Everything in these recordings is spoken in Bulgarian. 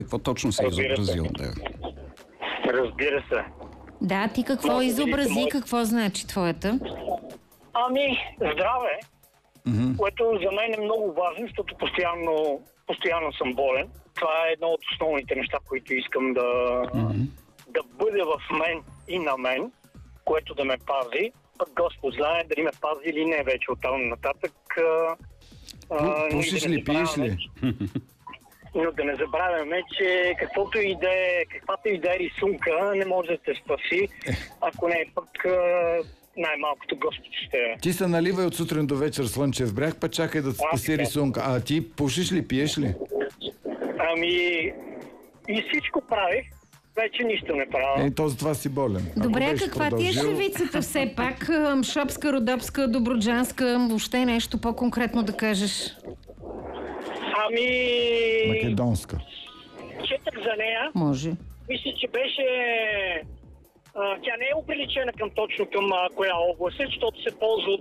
Какво точно се изобразил? Да. Разбира се. Да, ти какво изобрази, какво значи твоята? Ами, здраве, което за мен е много важно, защото постоянно съм болен. Това е едно от основните неща, които искам да бъде в мен и на мен, което да ме пази. Пък Господ знае дали ме пази или не вече оттам нататък. Пушиш ли, пиеш ли? Но да не забравяме, че каквато и да е рисунка, не може да те спаси, ако не е пък най-малкото Господ ще... Ти се наливай от сутрин до вечер слънчев бряг, па чакай да спаси рисунка. А ти пушиш ли, пиеш ли? Ами и всичко правих, вече нищо не правя. То затова си болен. Добре, каква ти е шевицата все пак? Шопска, родопска, добруджанска, въобще нещо по-конкретно да кажеш? Ами... Македонска. Четах за нея. Може. Мисля, че беше... тя не е оприличена точно към коя област, защото се ползва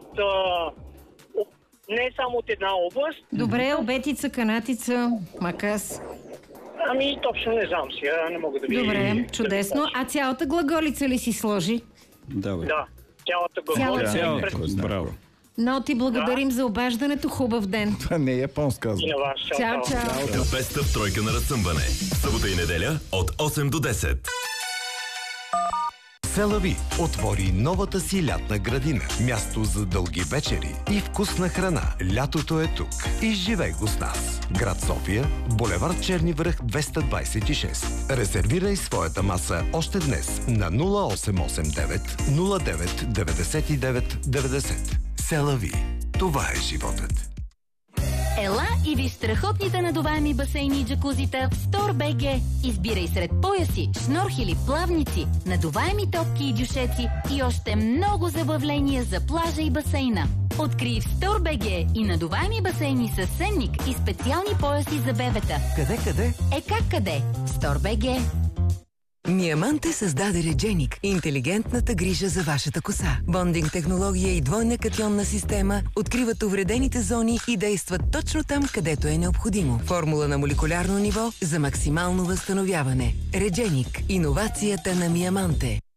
не само от една област. Добре, обетица, канатица, макас. Ами, точно не знам сега, не мога да ви... Добре, чудесно. А цялата глаголица ли си сложи? Да, цялата глаголица. Браво. Но ти благодарим за обаждането. Хубав ден. Това не е японска. И на вас. Чао, чао. Капеста в тройка на разсъмване. Събота и неделя от 8 до 10. Селави отвори новата си лятна градина. Място за дълги вечери и вкусна храна. Лятото е тук. Изживей го с нас. Град София, булевард Черни връх 226. Резервирай своята маса още днес на 0889 09 99 90. Селави. Това е животът. Ела и виж страхотните надуваеми басейни и джакузита в StoreBG. Избирай сред пояси, шнорхели, плавници, надуваеми топки и дюшеци и още много забавления за плажа и басейна. Открий в StoreBG и надуваеми басейни с сенник и специални пояси за бебета. Къде? Как къде? StoreBG. Миаманте създаде Редженик – интелигентната грижа за вашата коса. Бондинг технология и двойна катионна система откриват увредените зони и действат точно там, където е необходимо. Формула на молекулярно ниво за максимално възстановяване. Редженик – иновацията на Миаманте.